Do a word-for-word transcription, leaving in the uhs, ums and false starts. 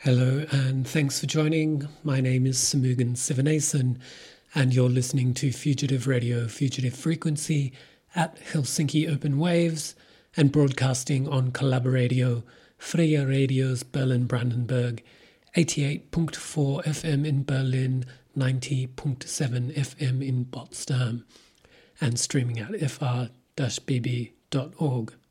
Hello and thanks for joining. My name is Samugan Sivanesan and you're listening to Fugitive Radio, Fugitive Frequency at Helsinki Open Waves and broadcasting on Collaboradio, Freya Radio's Berlin-Brandenburg, eighty-eight point four F M in Berlin, ninety point seven F M in Potsdam, and streaming at f r dash b b dot org.